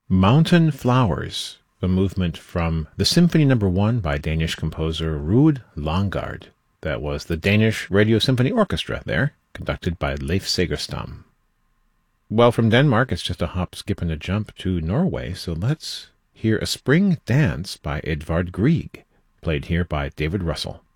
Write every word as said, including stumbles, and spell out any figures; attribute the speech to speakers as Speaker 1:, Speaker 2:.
Speaker 1: Mountain Flowers, a movement from the Symphony Number One by Danish composer Ruud Langgaard. That was the Danish Radio Symphony Orchestra there, conducted by Leif Segerstam. Well, from Denmark, it's just a hop, skip, and a jump to Norway, so let's hear a spring dance by Edvard Grieg, played here by David Russell.